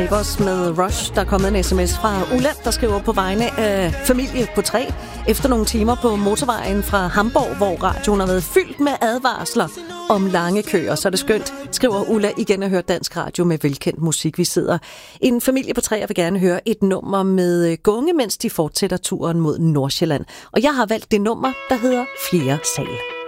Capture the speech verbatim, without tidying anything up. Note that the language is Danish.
Også med Rush, der er kommet en sms fra Ulla, der skriver på vegne af familie på tre. Efter nogle timer på motorvejen fra Hamburg, hvor radioen har været fyldt med advarsler om lange køer, så er det skønt, skriver Ulla igen at høre dansk radio med velkendt musik. Vi sidder en familie på tre og vil gerne høre et nummer med Gunge, mens de fortsætter turen mod Nordsjælland. Og jeg har valgt det nummer, der hedder Fjerde Sal.